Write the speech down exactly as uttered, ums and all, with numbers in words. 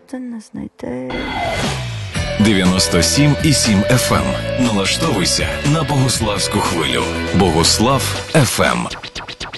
ти не знайдеш. дев'яносто сім і сім еф ем. Налаштовуйся на Богуславську хвилю. Богуслав еф ем.